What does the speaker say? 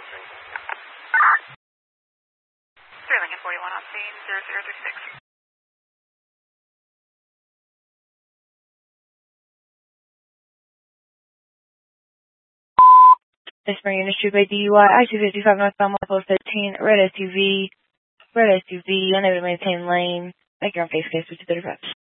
Sterling at 41 on scene, 0036. This Marine Industry by DUI, I-255 northbound, level 15, red SUV, unable to maintain lane, background face case, 235.